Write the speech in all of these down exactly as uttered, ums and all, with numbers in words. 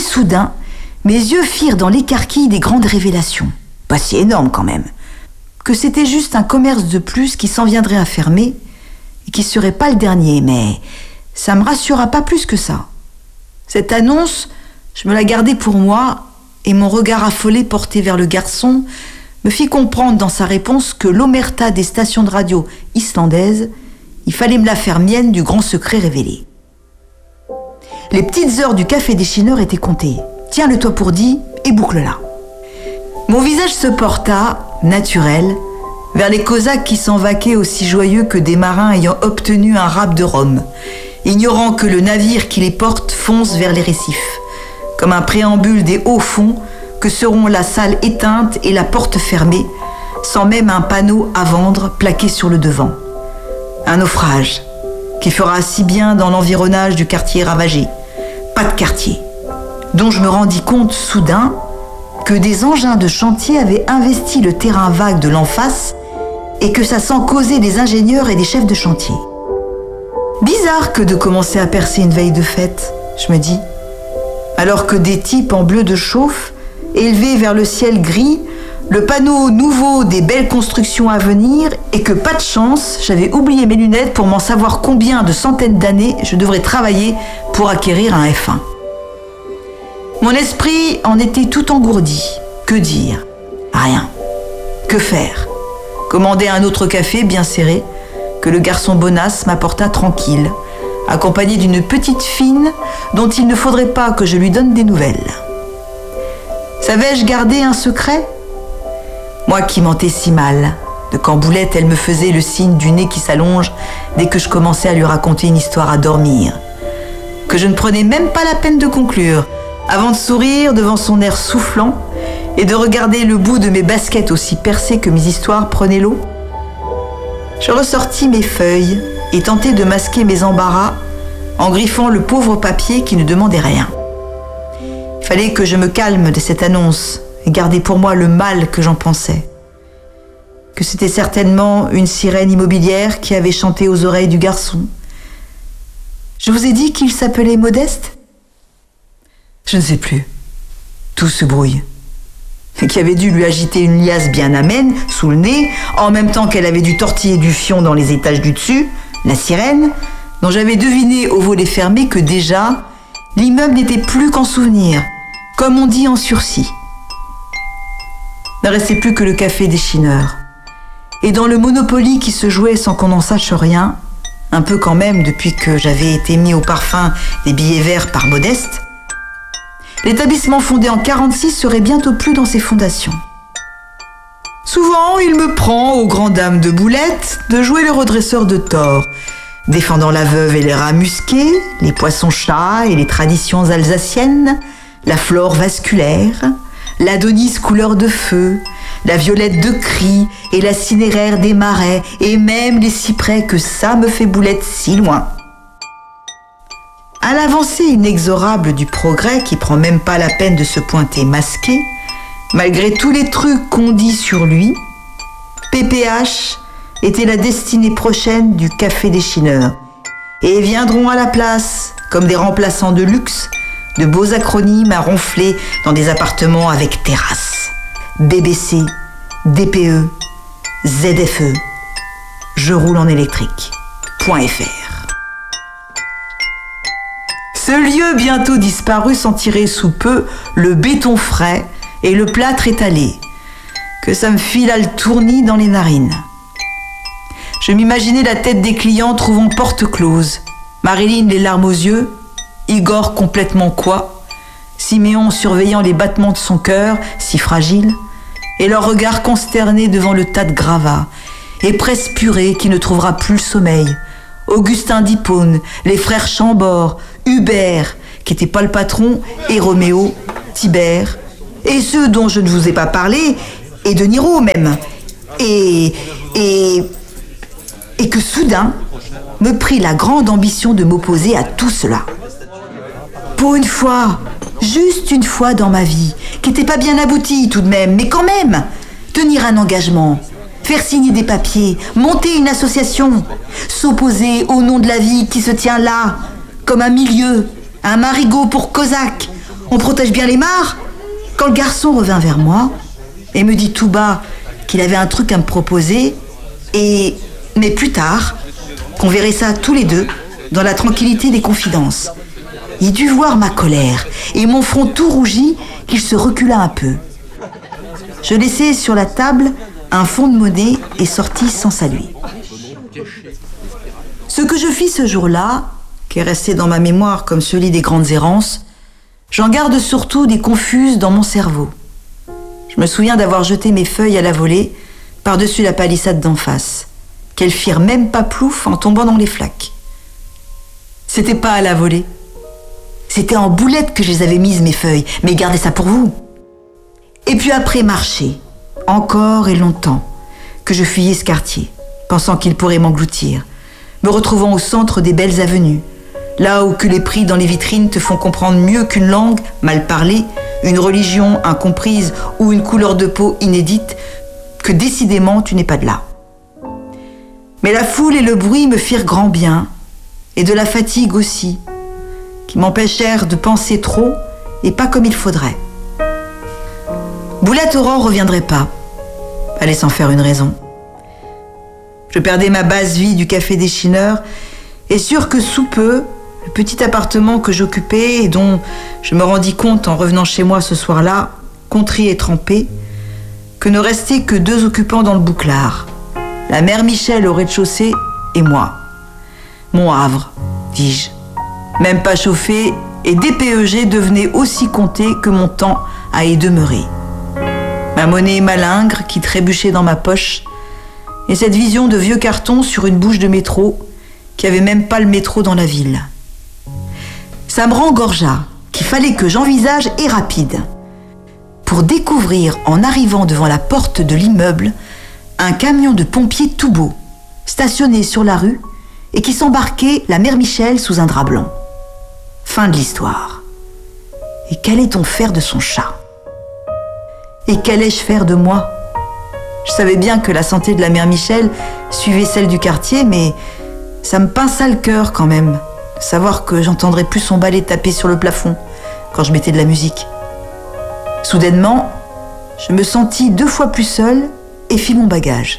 soudain, mes yeux firent dans l'écarquille des grandes révélations, pas si énormes quand même, que c'était juste un commerce de plus qui s'en viendrait à fermer et qui serait pas le dernier, mais ça me rassura pas plus que ça. Cette annonce, je me la gardais pour moi et mon regard affolé porté vers le garçon me fit comprendre dans sa réponse que l'omerta des stations de radio islandaises, il fallait me la faire mienne du grand secret révélé. Les petites heures du café déchineur étaient comptées. Tiens-le-toi pour dit et boucle-la. Mon visage se porta, naturel, vers les Cosaques qui s'en vaquaient aussi joyeux que des marins ayant obtenu un rapt de Rome, ignorant que le navire qui les porte fonce vers les récifs, comme un préambule des hauts fonds que seront la salle éteinte et la porte fermée, sans même un panneau à vendre plaqué sur le devant. Un naufrage qui fera si bien dans l'environnage du quartier ravagé. Pas de quartier, dont je me rendis compte soudain que des engins de chantier avaient investi le terrain vague de l'en face et que ça sent causer des ingénieurs et des chefs de chantier. Bizarre que de commencer à percer une veille de fête, je me dis, alors que des types en bleu de chauffe, élevés vers le ciel gris, le panneau nouveau des belles constructions à venir et que pas de chance, j'avais oublié mes lunettes pour m'en savoir combien de centaines d'années je devrais travailler pour acquérir un F un. Mon esprit en était tout engourdi. Que dire? Rien. Que faire? Commander un autre café bien serré que le garçon bonasse m'apporta tranquille, accompagné d'une petite fine dont il ne faudrait pas que je lui donne des nouvelles. Savais-je garder un secret? Moi qui mentais si mal, de quand Boulette elle me faisait le signe du nez qui s'allonge dès que je commençais à lui raconter une histoire à dormir, que je ne prenais même pas la peine de conclure, avant de sourire devant son air soufflant et de regarder le bout de mes baskets aussi percées que mes histoires prenaient l'eau. Je ressortis mes feuilles et tentai de masquer mes embarras en griffant le pauvre papier qui ne demandait rien. Il fallait que je me calme de cette annonce et garder pour moi le mal que j'en pensais. Que c'était certainement une sirène immobilière qui avait chanté aux oreilles du garçon. Je vous ai dit qu'il s'appelait Modeste ? Je ne sais plus. Tout se brouille. Qui avait dû lui agiter une liasse bien amène sous le nez, en même temps qu'elle avait dû tortiller du fion dans les étages du dessus, la sirène, dont j'avais deviné au volet fermé que déjà, l'immeuble n'était plus qu'en souvenir, comme on dit en sursis. Ne restait plus que le café déchineur. Et dans le Monopoly qui se jouait sans qu'on en sache rien, un peu quand même depuis que j'avais été mis au parfum des billets verts par Modeste, l'établissement fondé en quarante-six serait bientôt plus dans ses fondations. Souvent, il me prend, aux grandes dames de Boulette, de jouer le redresseur de tort, défendant la veuve et les rats musqués, les poissons-chats et les traditions alsaciennes, la flore vasculaire, l'Adonis couleur de feu, la violette de cri et la cinéraire des marais, et même les cyprès que ça me fait Boulette si loin. À l'avancée inexorable du progrès qui prend même pas la peine de se pointer masqué, malgré tous les trucs qu'on dit sur lui, P P H était la destinée prochaine du café déchineur, et viendront à la place, comme des remplaçants de luxe, de beaux acronymes à ronfler dans des appartements avec terrasse. B B C, D P E, Z F E, je roule en électrique, .fr. Ce lieu bientôt disparu sentirait sous peu le béton frais et le plâtre étalé, que ça me fila le tournis dans les narines. Je m'imaginais la tête des clients trouvant porte close, Marilyn les larmes aux yeux, Igor complètement quoi, Siméon surveillant les battements de son cœur, si fragile, et leur regard consterné devant le tas de gravats, et Presse Purée qui ne trouvera plus le sommeil, Augustin d'Hippone, les frères Chambord, Hubert, qui n'était pas le patron, et Roméo, Tibère, et ceux dont je ne vous ai pas parlé, et De Niro même, et... et... et que soudain, me prit la grande ambition de m'opposer à tout cela. Pour une fois, juste une fois dans ma vie, qui n'était pas bien aboutie tout de même, mais quand même, tenir un engagement, faire signer des papiers, monter une association, s'opposer au nom de la vie qui se tient là, comme un milieu, un marigot pour Cosaque, On protège bien les mares. Quand le garçon revint vers moi et me dit tout bas qu'il avait un truc à me proposer, et mais plus tard, qu'on verrait ça tous les deux, dans la tranquillité des confidences. Il dut voir ma colère et mon front tout rougi qu'il se recula un peu. Je laissai sur la table un fond de monnaie et sortis sans saluer. Ce que je fis ce jour-là, qui est resté dans ma mémoire comme celui des grandes errances, j'en garde surtout des confuses dans mon cerveau. Je me souviens d'avoir jeté mes feuilles à la volée par-dessus la palissade d'en face, qu'elles firent même pas plouf en tombant dans les flaques. C'était pas à la volée. C'était en boulettes que je les avais mises, mes feuilles, mais gardez ça pour vous. Et puis après marcher, encore et longtemps, que je fuyais ce quartier, pensant qu'il pourrait m'engloutir, me retrouvant au centre des belles avenues, là où que les prix dans les vitrines te font comprendre mieux qu'une langue mal parlée, une religion incomprise ou une couleur de peau inédite, que décidément tu n'es pas de là. Mais la foule et le bruit me firent grand bien, et de la fatigue aussi, qui m'empêchèrent de penser trop et pas comme il faudrait. Boulette Aurore reviendrait pas. Fallait s'en faire une raison. Je perdais ma basse vie du café des Chineurs, et sûr que sous peu, le petit appartement que j'occupais et dont je me rendis compte en revenant chez moi ce soir-là, contrit et trempé, que ne restaient que deux occupants dans le bouclard, la mère Michel au rez-de-chaussée et moi. Mon havre, dis-je, même pas chauffé, et D P E G devenait aussi compté que mon temps à y demeurer. Ma monnaie malingre qui trébuchait dans ma poche, et cette vision de vieux carton sur une bouche de métro qui avait même pas le métro dans la ville. Ça me rengorgea qu'il fallait que j'envisage et rapide pour découvrir en arrivant devant la porte de l'immeuble un camion de pompiers tout beau, stationné sur la rue et qui s'embarquait la mère Michel sous un drap blanc. Fin de l'histoire. Et qu'allait-on faire de son chat ? Et qu'allais-je faire de moi ? Je savais bien que la santé de la mère Michel suivait celle du quartier, mais ça me pinça le cœur quand même, de savoir que j'entendrais plus son balai taper sur le plafond quand je mettais de la musique. Soudainement, je me sentis deux fois plus seule et fis mon bagage.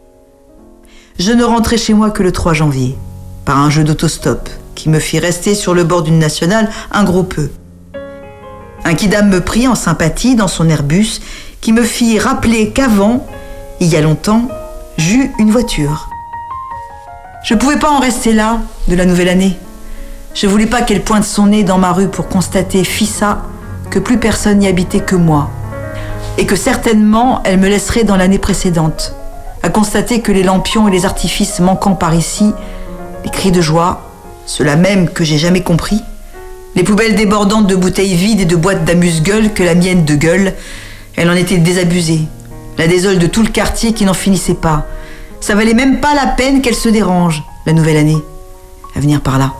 Je ne rentrai chez moi que le trois janvier, par un jeu d'autostop qui me fit rester sur le bord d'une nationale un gros peu. Un quidam me prit en sympathie dans son Airbus qui me fit rappeler qu'avant, il y a longtemps, j'eus une voiture. Je ne pouvais pas en rester là, de la nouvelle année. Je voulais pas qu'elle pointe son nez dans ma rue pour constater, fissa, que plus personne n'y habitait que moi. Et que certainement, elle me laisserait dans l'année précédente, à constater que les lampions et les artifices manquant par ici, les cris de joie, ceux-là même que j'ai jamais compris, les poubelles débordantes de bouteilles vides et de boîtes d'amuse-gueule que la mienne de gueule, elle en était désabusée. La désole de tout le quartier qui n'en finissait pas. Ça valait même pas la peine qu'elle se dérange, la nouvelle année, à venir par là.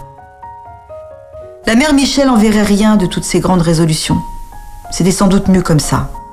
La mère Michel en verrait rien de toutes ces grandes résolutions. C'était sans doute mieux comme ça.